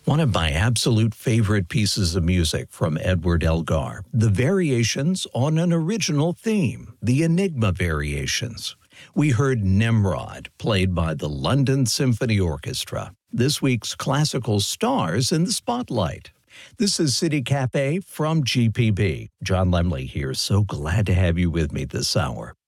One of my absolute favorite pieces of music from Edward Elgar, the variations on an original theme, the Enigma Variations. We heard Nimrod, played by the London Symphony Orchestra, this week's classical stars in the spotlight. This is City Cafe from GPB. John Lemley here. So glad to have you with me this hour.